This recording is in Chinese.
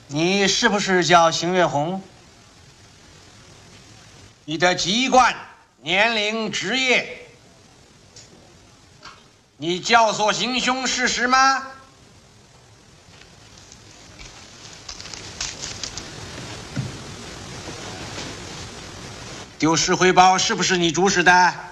你是不是叫邢月红？你的籍贯、年龄、职业，你教唆行凶事实吗？丢失汇报是不是你主使的？